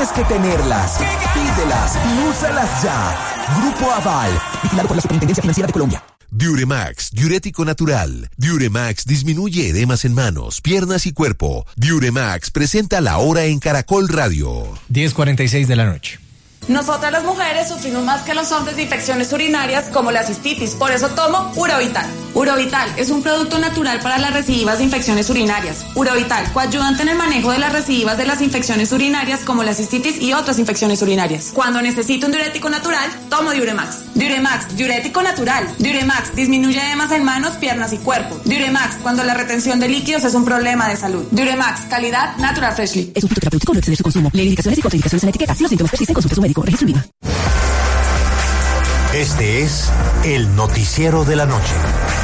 tienes que tenerlas. Pídelas y úsalas ya. Grupo Aval, vigilado por la Superintendencia Financiera de Colombia. Diuremax, diurético natural. Diuremax disminuye edemas en manos, piernas y cuerpo. Diuremax presenta La Hora en Caracol Radio. 10:46 de la noche. Nosotras las mujeres sufrimos más que los hombres de infecciones urinarias como la cistitis, por eso tomo Urovital. Urovital es un producto natural para las recidivas de infecciones urinarias. Urovital, coayudante en el manejo de las recidivas de las infecciones urinarias como la cistitis y otras infecciones urinarias. Cuando necesito un diurético natural, tomo Diuremax. Diuremax, diurético natural. Diuremax, disminuye edemas en manos, piernas y cuerpo. Diuremax, cuando la retención de líquidos es un problema de salud. Diuremax, calidad Natural Freshly. Es un fitoterapéutico, no exceder su consumo. Lee indicaciones y contraindicaciones en la etiqueta. Si los síntomas persisten, consulte a su médico. Registro INVIMA. Este es el noticiero de la noche.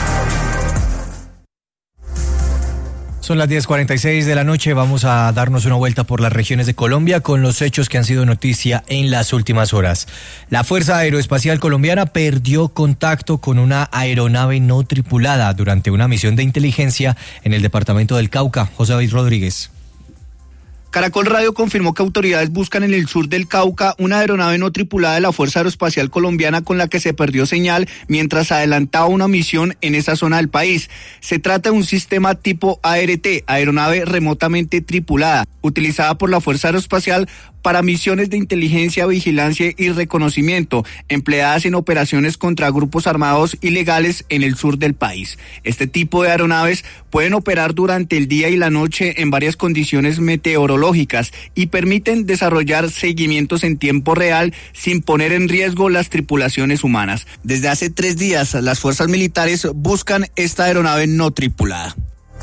Son las 10:46 de la noche. Vamos a darnos una vuelta por las regiones de Colombia con los hechos que han sido noticia en las últimas horas. La Fuerza Aeroespacial Colombiana perdió contacto con una aeronave no tripulada durante una misión de inteligencia en el departamento del Cauca. José David Rodríguez. Caracol Radio confirmó que autoridades buscan en el sur del Cauca una aeronave no tripulada de la Fuerza Aeroespacial Colombiana con la que se perdió señal mientras adelantaba una misión en esa zona del país. Se trata de un sistema tipo ART, aeronave remotamente tripulada, utilizada por la Fuerza Aeroespacial para misiones de inteligencia, vigilancia y reconocimiento, empleadas en operaciones contra grupos armados ilegales en el sur del país. Este tipo de aeronaves pueden operar durante el día y la noche en varias condiciones meteorológicas y permiten desarrollar seguimientos en tiempo real sin poner en riesgo las tripulaciones humanas. Desde hace 3 días, las fuerzas militares buscan esta aeronave no tripulada.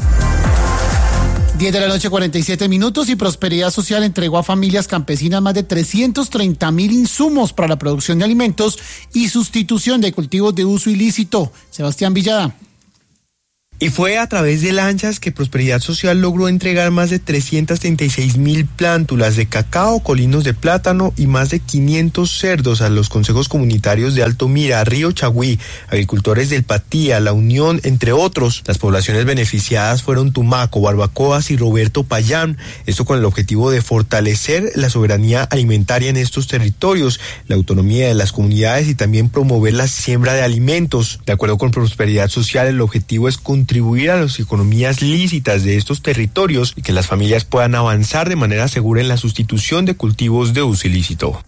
10 de la noche, 47 minutos, y Prosperidad Social entregó a familias campesinas más de 330.000 insumos para la producción de alimentos y sustitución de cultivos de uso ilícito. Sebastián Villada. Y fue a través de lanchas que Prosperidad Social logró entregar más de 336.000 plántulas de cacao, colinos de plátano y más de 500 cerdos a los consejos comunitarios de Alto Mira, Río Chagüí, agricultores del Patía, La Unión, entre otros. Las poblaciones beneficiadas fueron Tumaco, Barbacoas y Roberto Payán, esto con el objetivo de fortalecer la soberanía alimentaria en estos territorios, la autonomía de las comunidades y también promover la siembra de alimentos. De acuerdo con Prosperidad Social, el objetivo es contribuir a las economías lícitas de estos territorios y que las familias puedan avanzar de manera segura en la sustitución de cultivos de uso ilícito.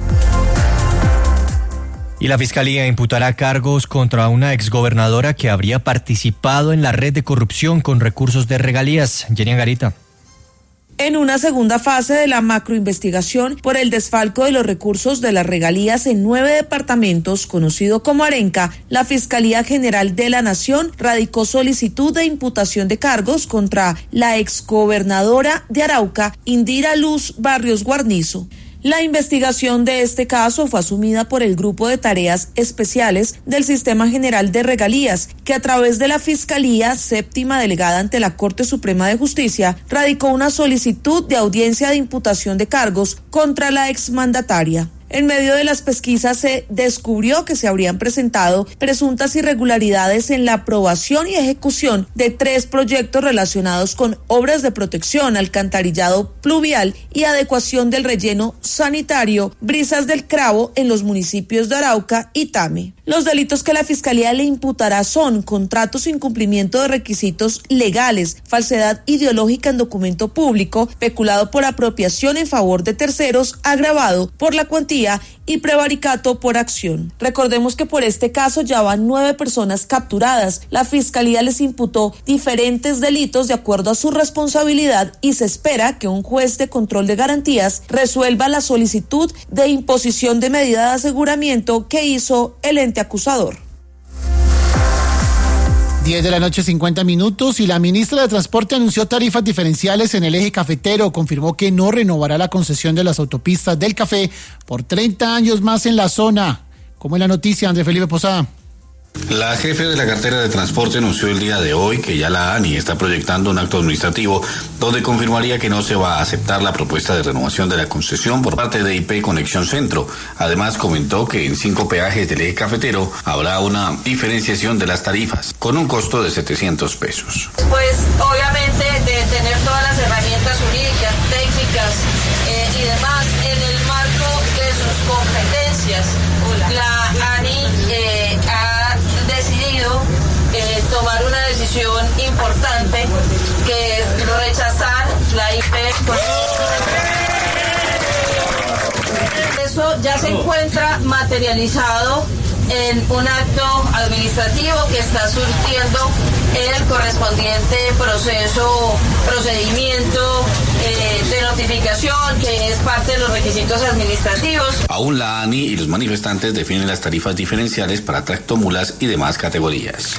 Y la Fiscalía imputará cargos contra una exgobernadora que habría participado en la red de corrupción con recursos de regalías. Jenny Angarita. En una segunda fase de la macroinvestigación por el desfalco de los recursos de las regalías en 9 departamentos, conocido como Arenca, la Fiscalía General de la Nación radicó solicitud de imputación de cargos contra la exgobernadora de Arauca, Indira Luz Barrios Guarnizo. La investigación de este caso fue asumida por el Grupo de Tareas Especiales del Sistema General de Regalías, que a través de la Fiscalía Séptima Delegada ante la Corte Suprema de Justicia radicó una solicitud de audiencia de imputación de cargos contra la exmandataria. En medio de las pesquisas se descubrió que se habrían presentado presuntas irregularidades en la aprobación y ejecución de 3 proyectos relacionados con obras de protección, alcantarillado pluvial y adecuación del relleno sanitario Brisas del Cravo en los municipios de Arauca y Tame. Los delitos que la Fiscalía le imputará son contratos sin cumplimiento de requisitos legales, falsedad ideológica en documento público, peculado por apropiación en favor de terceros, agravado por la cuantía y prevaricato por acción. Recordemos que por este caso ya van 9 personas capturadas. La Fiscalía les imputó diferentes delitos de acuerdo a su responsabilidad y se espera que un juez de control de garantías resuelva la solicitud de imposición de medida de aseguramiento que hizo el ente acusador. 10 de la noche, 50 minutos, y la ministra de Transporte anunció tarifas diferenciales en el eje cafetero. Confirmó que no renovará la concesión de las autopistas del café por 30 años más en la zona. ¿Cómo es la noticia, Andrés Felipe Posada? La jefe de la cartera de transporte anunció el día de hoy que ya la ANI está proyectando un acto administrativo donde confirmaría que no se va a aceptar la propuesta de renovación de la concesión por parte de IP Conexión Centro. Además comentó que en 5 peajes del eje cafetero habrá una diferenciación de las tarifas con un costo de 700 pesos. Pues obviamente de tener todas las herramientas jurídicas, técnicas y demás, Eso ya se encuentra materializado en un acto administrativo que está surtiendo el correspondiente procedimiento de notificación, que es parte de los requisitos administrativos. Aún la ANI y los manifestantes definen las tarifas diferenciales para tractomulas y demás categorías.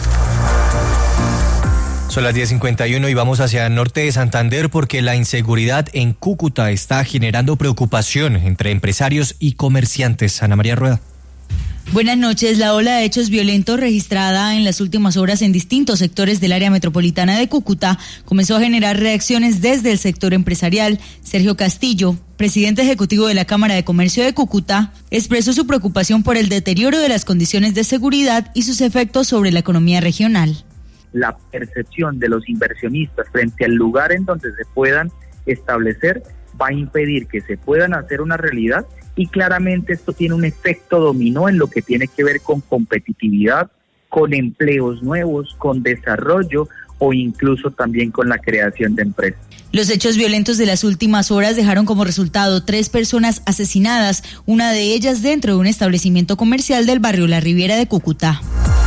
Son las 10:51 y vamos hacia el norte de Santander porque la inseguridad en Cúcuta está generando preocupación entre empresarios y comerciantes. Ana María Rueda. Buenas noches. La ola de hechos violentos registrada en las últimas horas en distintos sectores del área metropolitana de Cúcuta comenzó a generar reacciones desde el sector empresarial. Sergio Castillo, presidente ejecutivo de la Cámara de Comercio de Cúcuta, expresó su preocupación por el deterioro de las condiciones de seguridad y sus efectos sobre la economía regional. La percepción de los inversionistas frente al lugar en donde se puedan establecer va a impedir que se puedan hacer una realidad, y claramente esto tiene un efecto dominó en lo que tiene que ver con competitividad, con empleos nuevos, con desarrollo o incluso también con la creación de empresas. Los hechos violentos de las últimas horas dejaron como resultado 3 personas asesinadas, una de ellas dentro de un establecimiento comercial del barrio La Riviera de Cúcuta.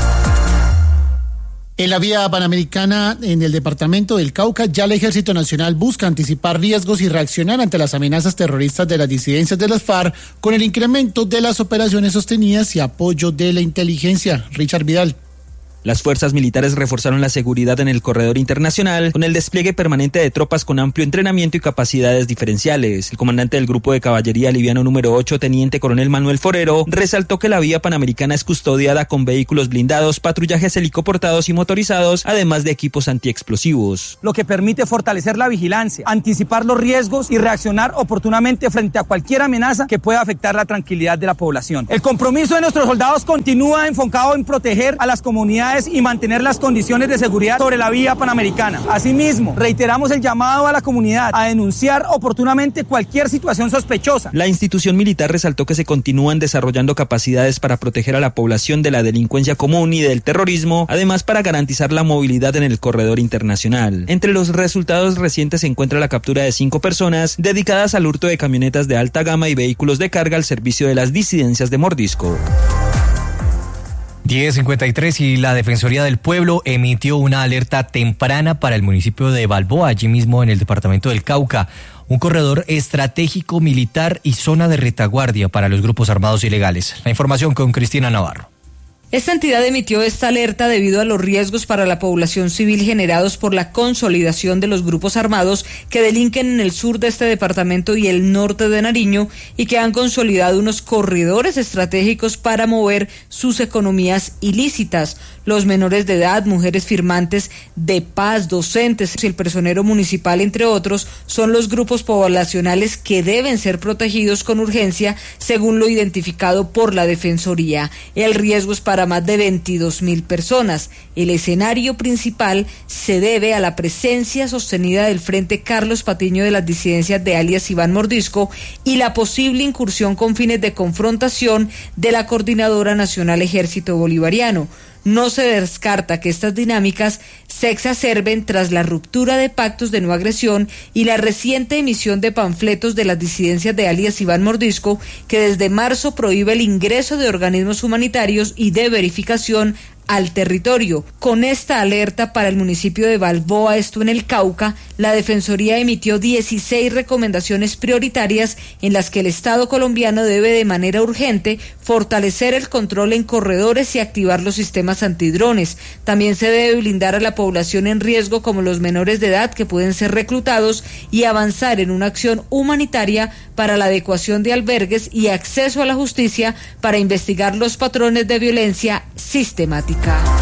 En la vía panamericana, en el departamento del Cauca, ya el Ejército Nacional busca anticipar riesgos y reaccionar ante las amenazas terroristas de las disidencias de las FARC con el incremento de las operaciones sostenidas y apoyo de la inteligencia. Richard Vidal. Las fuerzas militares reforzaron la seguridad en el corredor internacional con el despliegue permanente de tropas con amplio entrenamiento y capacidades diferenciales. El comandante del Grupo de Caballería Liviano número 8, teniente coronel Manuel Forero, resaltó que la vía panamericana es custodiada con vehículos blindados, patrullajes helicoportados y motorizados, además de equipos antiexplosivos. Lo que permite fortalecer la vigilancia, anticipar los riesgos y reaccionar oportunamente frente a cualquier amenaza que pueda afectar la tranquilidad de la población. El compromiso de nuestros soldados continúa enfocado en proteger a las comunidades y mantener las condiciones de seguridad sobre la vía panamericana. Asimismo, reiteramos el llamado a la comunidad a denunciar oportunamente cualquier situación sospechosa. La institución militar resaltó que se continúan desarrollando capacidades para proteger a la población de la delincuencia común y del terrorismo, además para garantizar la movilidad en el corredor internacional. Entre los resultados recientes se encuentra la captura de 5 personas dedicadas al hurto de camionetas de alta gama y vehículos de carga al servicio de las disidencias de Mordisco. 10:53 y la Defensoría del Pueblo emitió una alerta temprana para el municipio de Balboa, allí mismo en el departamento del Cauca, un corredor estratégico militar y zona de retaguardia para los grupos armados ilegales. La información con Cristina Navarro. Esta entidad emitió esta alerta debido a los riesgos para la población civil generados por la consolidación de los grupos armados que delinquen en el sur de este departamento y el norte de Nariño y que han consolidado unos corredores estratégicos para mover sus economías ilícitas. Los menores de edad, mujeres firmantes de paz, docentes y el personero municipal, entre otros, son los grupos poblacionales que deben ser protegidos con urgencia, según lo identificado por la Defensoría. El riesgo es para más de 22.000 personas. El escenario principal se debe a la presencia sostenida del Frente Carlos Patiño de las disidencias de alias Iván Mordisco y la posible incursión con fines de confrontación de la Coordinadora Nacional Ejército Bolivariano. No se descarta que estas dinámicas se exacerben tras la ruptura de pactos de no agresión y la reciente emisión de panfletos de las disidencias de alias Iván Mordisco, que desde marzo prohíbe el ingreso de organismos humanitarios y de verificación al territorio. Con esta alerta para el municipio de Balboa, esto en el Cauca, la Defensoría emitió 16 recomendaciones prioritarias en las que el Estado colombiano debe de manera urgente fortalecer el control en corredores y activar los sistemas antidrones. También se debe blindar a la población en riesgo, como los menores de edad que pueden ser reclutados, y avanzar en una acción humanitaria para la adecuación de albergues y acceso a la justicia para investigar los patrones de violencia sistemática.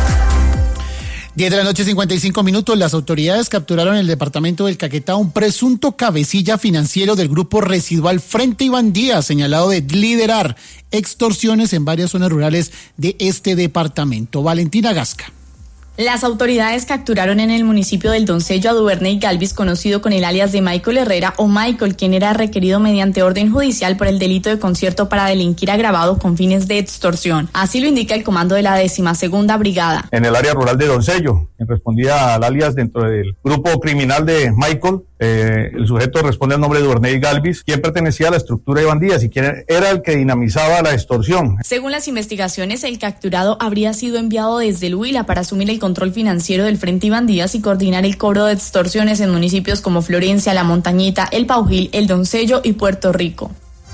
10 de la noche, 55 minutos. Las autoridades capturaron en el departamento del Caquetá un presunto cabecilla financiero del grupo residual Frente Iván Díaz, señalado de liderar extorsiones en varias zonas rurales de este departamento. Valentina Gasca. Las autoridades capturaron en el municipio del Doncello a Duvernay Galvis, conocido con el alias de Michael Herrera o Michael, quien era requerido mediante orden judicial por el delito de concierto para delinquir agravado con fines de extorsión. Así lo indica el comando de la 12ª Brigada. En el área rural de Doncello, en respondida al alias dentro del grupo criminal de Michael, El sujeto responde al nombre de Duerney Galvis, quien pertenecía a la estructura de Bandías y quien era el que dinamizaba la extorsión. Según las investigaciones, el capturado habría sido enviado desde el Huila para asumir el control financiero del Frente Ibandías y coordinar el cobro de extorsiones en municipios como Florencia, La Montañita, El Paujil, El Doncello y Puerto Rico.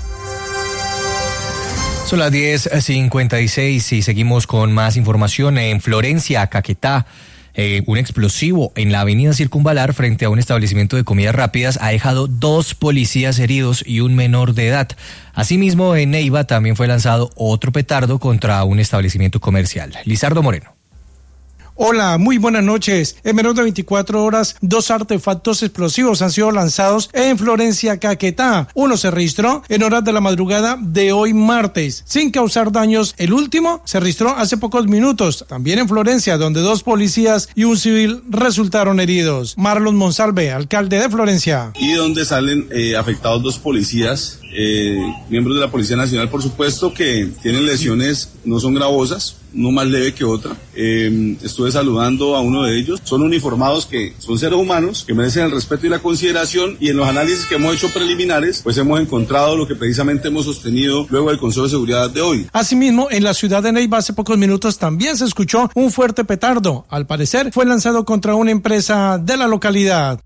Son las 10:56 y seguimos con más información. En Florencia, Caquetá, un explosivo en la avenida Circunvalar frente a un establecimiento de comidas rápidas ha dejado 2 policías heridos y un menor de edad. Asimismo, en Neiva también fue lanzado otro petardo contra un establecimiento comercial. Lizardo Moreno. Hola, muy buenas noches. En menos de 24 horas, 2 artefactos explosivos han sido lanzados en Florencia, Caquetá. Uno se registró en horas de la madrugada de hoy martes, sin causar daños. El último se registró hace pocos minutos, también en Florencia, donde 2 policías y un civil resultaron heridos. Marlon Monsalve, alcalde de Florencia. Y donde salen afectados 2 policías, miembros de la Policía Nacional, por supuesto, que tienen lesiones, no son gravosas, no más leve que otra. Estuve saludando a uno de ellos. Son uniformados que son seres humanos, que merecen el respeto y la consideración, y en los análisis que hemos hecho preliminares, pues hemos encontrado lo que precisamente hemos sostenido luego del Consejo de Seguridad de hoy. Asimismo, en la ciudad de Neiva hace pocos minutos también se escuchó un fuerte petardo. Al parecer fue lanzado contra una empresa de la localidad.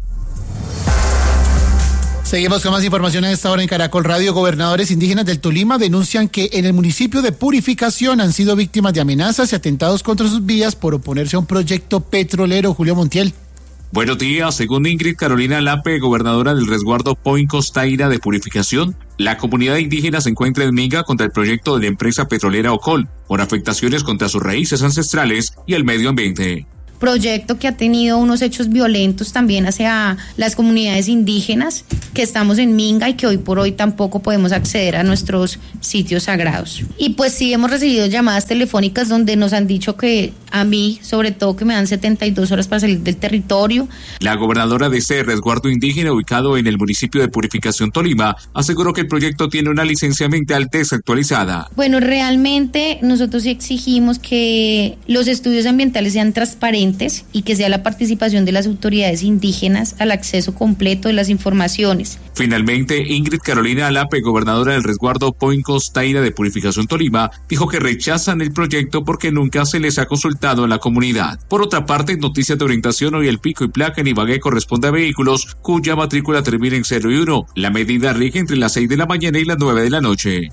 Seguimos con más información a esta hora en Caracol Radio. Gobernadores indígenas del Tolima denuncian que en el municipio de Purificación han sido víctimas de amenazas y atentados contra sus vías por oponerse a un proyecto petrolero. Julio Montiel. Buenos días. Según Ingrid Carolina Lape, gobernadora del resguardo Point Costaira de Purificación, la comunidad indígena se encuentra en minga contra el proyecto de la empresa petrolera Ocol por afectaciones contra sus raíces ancestrales y el medio ambiente. Proyecto que ha tenido unos hechos violentos también hacia las comunidades indígenas que estamos en minga y que hoy por hoy tampoco podemos acceder a nuestros sitios sagrados. Y pues sí hemos recibido llamadas telefónicas donde nos han dicho que a mí, sobre todo, que me dan 72 horas para salir del territorio. La gobernadora de ese resguardo indígena ubicado en el municipio de Purificación, Tolima, aseguró que el proyecto tiene una licencia ambiental desactualizada. Bueno, realmente nosotros sí exigimos que los estudios ambientales sean transparentes y que sea la participación de las autoridades indígenas al acceso completo de las informaciones. Finalmente, Ingrid Carolina Alape, gobernadora del resguardo Point Costaira de Purificación Tolima, dijo que rechazan el proyecto porque nunca se les ha consultado a la comunidad. Por otra parte, en noticias de orientación, hoy el pico y placa en Ibagué corresponde a vehículos cuya matrícula termina en 0 y 1. La medida rige entre las 6 de la mañana y las 9 de la noche.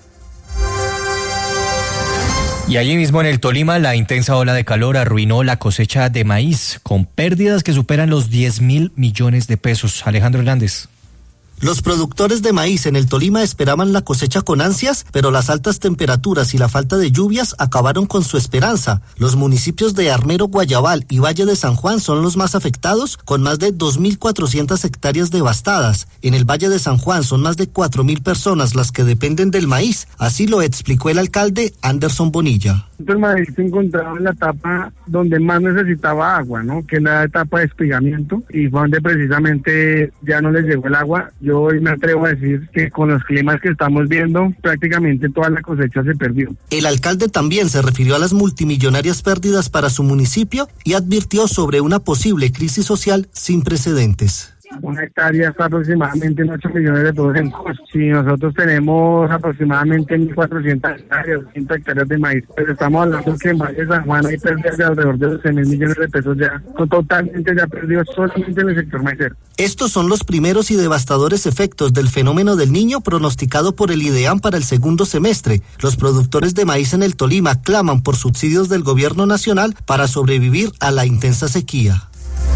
Y allí mismo en el Tolima, la intensa ola de calor arruinó la cosecha de maíz, con pérdidas que superan los 10.000 millones de pesos. Alejandro Hernández. Los productores de maíz en el Tolima esperaban la cosecha con ansias, pero las altas temperaturas y la falta de lluvias acabaron con su esperanza. Los municipios de Armero, Guayabal y Valle de San Juan son los más afectados, con más de 2.400 hectáreas devastadas. En el Valle de San Juan son más de 4.000 personas las que dependen del maíz, así lo explicó el alcalde Anderson Bonilla. El maíz se encontraba en la etapa donde más necesitaba agua, ¿no? Que es la etapa de espigamiento, y fue donde precisamente ya no les llegó el agua. Yo hoy me atrevo a decir que con los climas que estamos viendo, prácticamente toda la cosecha se perdió. El alcalde también se refirió a las multimillonarias pérdidas para su municipio y advirtió sobre una posible crisis social sin precedentes. Una hectárea está aproximadamente en 8 millones de pesos en costo. Si nosotros tenemos aproximadamente 1.400 hectáreas, 200 hectáreas de maíz, pues estamos hablando que en Valle de San Juan hay pérdidas de alrededor de 12.000 millones de pesos ya, totalmente ya perdidos solamente en el sector maicero. Estos son los primeros y devastadores efectos del fenómeno del Niño pronosticado por el IDEAM para el segundo semestre. Los productores de maíz en el Tolima claman por subsidios del gobierno nacional para sobrevivir a la intensa sequía.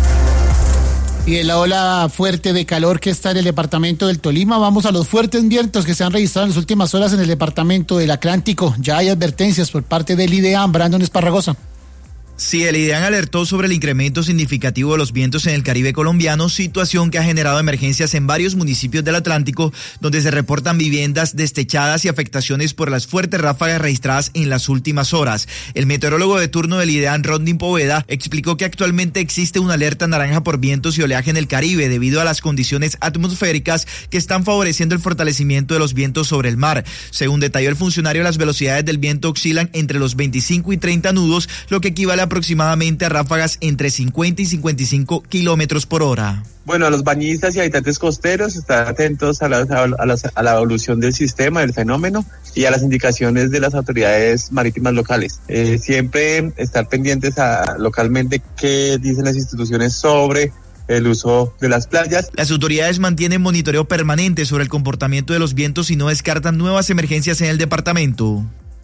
Y de la ola fuerte de calor que está en el departamento del Tolima, vamos a los fuertes vientos que se han registrado en las últimas horas en el departamento del Atlántico. Ya hay advertencias por parte del IDEAM. Brandon Esparragosa. Sí, el IDEAM alertó sobre el incremento significativo de los vientos en el Caribe colombiano, situación que ha generado emergencias en varios municipios del Atlántico, donde se reportan viviendas destechadas y afectaciones por las fuertes ráfagas registradas en las últimas horas. El meteorólogo de turno del IDEAM, Rondin Poveda, explicó que actualmente existe una alerta naranja por vientos y oleaje en el Caribe debido a las condiciones atmosféricas que están favoreciendo el fortalecimiento de los vientos sobre el mar. Según detalló el funcionario, las velocidades del viento oscilan entre los 25 y 30 nudos, lo que equivale a aproximadamente a ráfagas entre 50 y 55 kilómetros por hora. Bueno, a los bañistas y habitantes costeros, estar atentos a la evolución del sistema, del fenómeno y a las indicaciones de las autoridades marítimas locales. Siempre estar pendientes localmente qué dicen las instituciones sobre el uso de las playas. Las autoridades mantienen monitoreo permanente sobre el comportamiento de los vientos y no descartan nuevas emergencias en el departamento.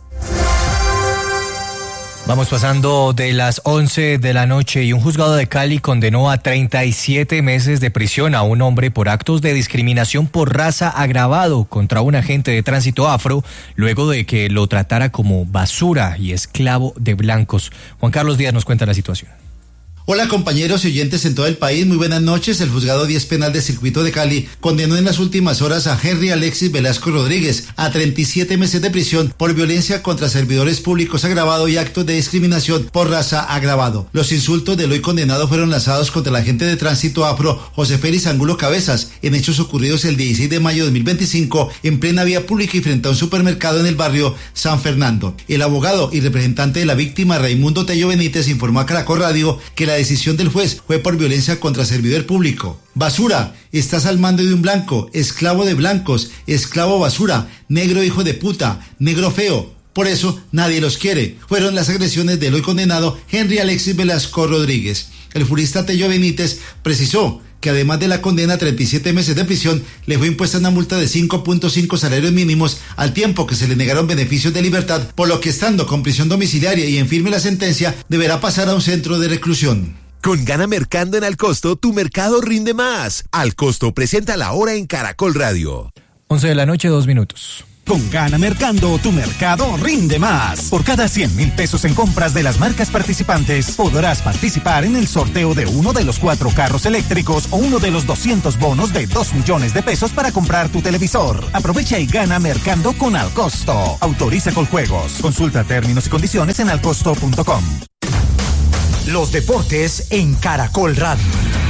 Vamos pasando de las 11 de la noche y un juzgado de Cali condenó a 37 meses de prisión a un hombre por actos de discriminación por raza agravado contra un agente de tránsito afro luego de que lo tratara como basura y esclavo de blancos. Juan Carlos Díaz nos cuenta la situación. Hola compañeros y oyentes en todo el país, muy buenas noches. El Juzgado 10 Penal de Circuito de Cali condenó en las últimas horas a Henry Alexis Velasco Rodríguez a 37 meses de prisión por violencia contra servidores públicos agravado y actos de discriminación por raza agravado. Los insultos del hoy condenado fueron lanzados contra el agente de tránsito afro José Félix Angulo Cabezas en hechos ocurridos el 16 de mayo de 2025 en plena vía pública y frente a un supermercado en el barrio San Fernando. El abogado y representante de la víctima Raimundo Tello Benítez informó a Caracol Radio que la decisión del juez fue por violencia contra servidor público. Basura, estás al mando de un blanco, esclavo de blancos, esclavo basura, negro hijo de puta, negro feo. Por eso nadie los quiere. Fueron las agresiones del hoy condenado Henry Alexis Velasco Rodríguez. El jurista Tello Benítez precisó que además de la condena a 37 meses de prisión, le fue impuesta una multa de 5.5 salarios mínimos al tiempo que se le negaron beneficios de libertad, por lo que estando con prisión domiciliaria y en firme la sentencia, deberá pasar a un centro de reclusión. Con Gana Mercando en Alcosto, tu mercado rinde más. Alcosto presenta la hora en Caracol Radio. 11 de la noche, 2 minutos. Con Gana Mercando, tu mercado rinde más. Por cada 100.000 pesos en compras de las marcas participantes, podrás participar en el sorteo de uno de los 4 carros eléctricos o uno de los 200 bonos de 2 millones de pesos para comprar tu televisor. Aprovecha y gana Mercando con Alcosto. Autoriza Coljuegos. Consulta términos y condiciones en alcosto.com. Los deportes en Caracol Radio.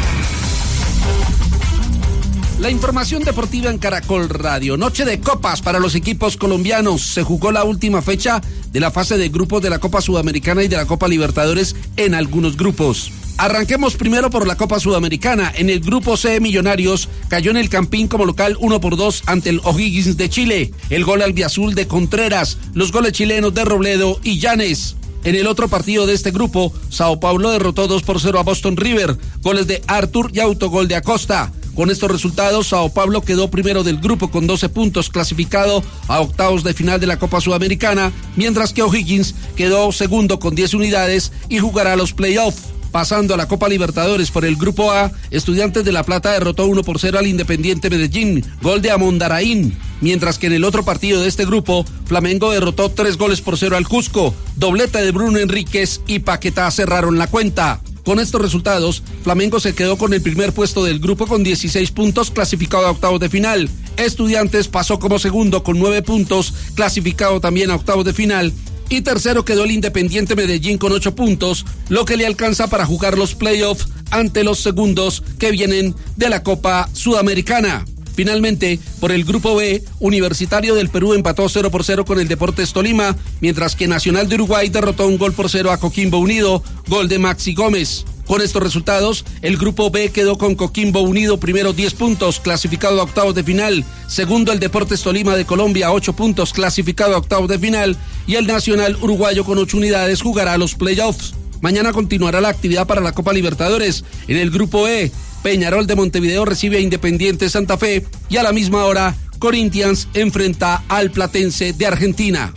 La información deportiva en Caracol Radio. Noche de copas para los equipos colombianos. Se jugó la última fecha de la fase de grupos de la Copa Sudamericana y de la Copa Libertadores en algunos grupos. Arranquemos primero por la Copa Sudamericana. En el grupo C, Millonarios cayó en el Campín como local 1-2 ante el O'Higgins de Chile. El gol albiazul de Contreras, los goles chilenos de Robledo y Llanes. En el otro partido de este grupo, Sao Paulo derrotó 2-0 a Boston River, goles de Arthur y autogol de Acosta. Con estos resultados, Sao Paulo quedó primero del grupo con 12 puntos, clasificado a octavos de final de la Copa Sudamericana, mientras que O'Higgins quedó segundo con 10 unidades y jugará los playoffs. Pasando a la Copa Libertadores por el Grupo A, Estudiantes de La Plata derrotó 1-0 al Independiente Medellín, gol de Amondaraín. Mientras que en el otro partido de este grupo, Flamengo derrotó 3-0 al Cusco, doblete de Bruno Enríquez y Paquetá cerraron la cuenta. Con estos resultados, Flamengo se quedó con el primer puesto del grupo con 16 puntos, clasificado a octavos de final. Estudiantes pasó como segundo con 9 puntos, clasificado también a octavos de final. Y tercero quedó el Independiente Medellín con 8 puntos, lo que le alcanza para jugar los playoffs ante los segundos que vienen de la Copa Sudamericana. Finalmente, por el Grupo B, Universitario del Perú empató 0-0 con el Deportes Tolima, mientras que Nacional de Uruguay derrotó 1-0 a Coquimbo Unido, gol de Maxi Gómez. Con estos resultados, el Grupo B quedó con Coquimbo Unido primero 10 puntos, clasificado a octavos de final. Segundo, el Deportes Tolima de Colombia, 8 puntos, clasificado a octavos de final. Y el Nacional Uruguayo con 8 unidades jugará los playoffs. Mañana continuará la actividad para la Copa Libertadores. En el Grupo E, Peñarol de Montevideo recibe a Independiente Santa Fe y a la misma hora, Corinthians enfrenta al Platense de Argentina.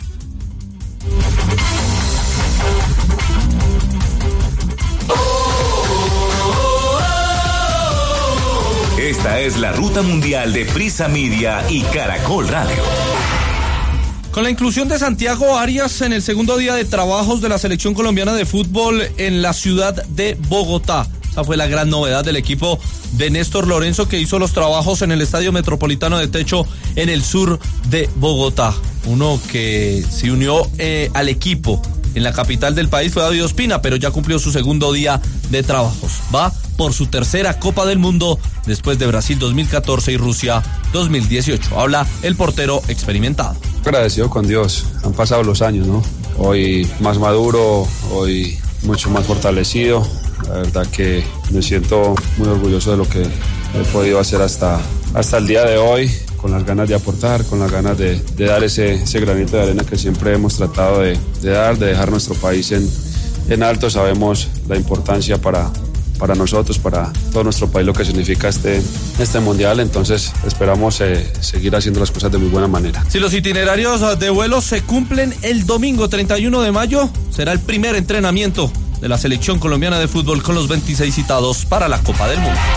Esta es la ruta mundial de Prisa Media y Caracol Radio. Con la inclusión de Santiago Arias en el segundo día de trabajos de la selección colombiana de fútbol en la ciudad de Bogotá. Esa fue la gran novedad del equipo de Néstor Lorenzo, que hizo los trabajos en el Estadio Metropolitano de Techo en el sur de Bogotá. Uno que se unió al equipo en la capital del país fue David Ospina, pero ya cumplió su segundo día de trabajos. Va por su tercera Copa del Mundo después de Brasil 2014 y Rusia 2018. Habla el portero experimentado. Agradecido con Dios, han pasado los años, ¿no? Hoy más maduro, hoy mucho más fortalecido. La verdad que me siento muy orgulloso de lo que he podido hacer hasta el día de hoy, con las ganas de aportar, con las ganas de dar ese granito de arena que siempre hemos tratado de dar, de dejar nuestro país en alto. Sabemos la importancia para nosotros, para todo nuestro país, lo que significa este mundial. Entonces esperamos seguir haciendo las cosas de muy buena manera. Si los itinerarios de vuelo se cumplen, el domingo 31 de mayo será el primer entrenamiento de la selección colombiana de fútbol con los 26 citados para la Copa del Mundo.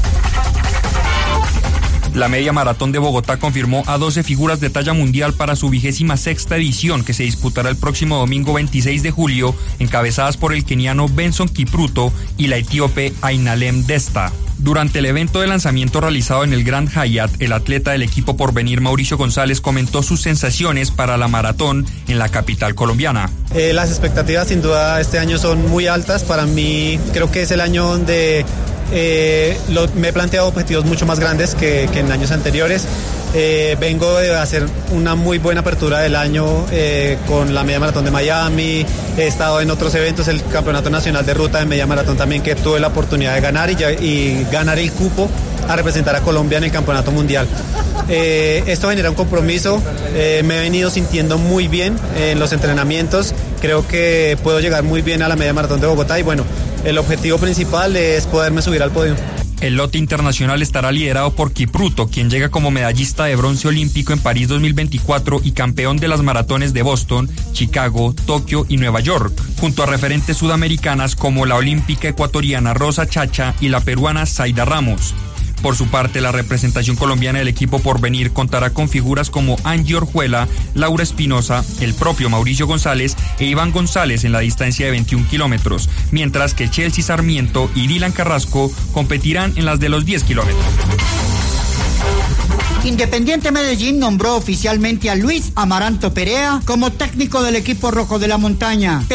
La media maratón de Bogotá confirmó a 12 figuras de talla mundial para su 26ª edición, que se disputará el próximo domingo 26 de julio, encabezadas por el keniano Benson Kipruto y la etíope Ainalem Desta. Durante el evento de lanzamiento realizado en el Grand Hyatt, el atleta del equipo Porvenir, Mauricio González, comentó sus sensaciones para la maratón en la capital colombiana. Las expectativas sin duda este año son muy altas. Para mí creo que es el año donde me he planteado objetivos mucho más grandes que en años anteriores. Vengo de hacer una muy buena apertura del año con la media maratón de Miami. He estado en otros eventos, el Campeonato Nacional de Ruta de Media Maratón también, que tuve la oportunidad de ganar y ganar el cupo a representar a Colombia en el Campeonato Mundial. Esto genera un compromiso. Me he venido sintiendo muy bien en los entrenamientos. Creo que puedo llegar muy bien a la media maratón de Bogotá y bueno, el objetivo principal es poderme subir al podio. El lote internacional estará liderado por Kipruto, quien llega como medallista de bronce olímpico en París 2024 y campeón de las maratones de Boston, Chicago, Tokio y Nueva York, junto a referentes sudamericanas como la olímpica ecuatoriana Rosa Chacha y la peruana Zaida Ramos. Por su parte, la representación colombiana del equipo Porvenir contará con figuras como Angie Orjuela, Laura Espinosa, el propio Mauricio González e Iván González en la distancia de 21 kilómetros, mientras que Chelsea Sarmiento y Dylan Carrasco competirán en las de los 10 kilómetros. Independiente Medellín nombró oficialmente a Luis Amaranto Perea como técnico del equipo rojo de la montaña.